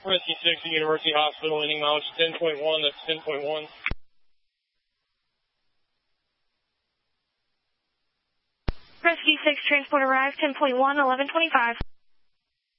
Rescue 6 at University Hospital, ending mileage 10.1, that's 10.1. Rescue 6, transport arrived, 10.1, 1125.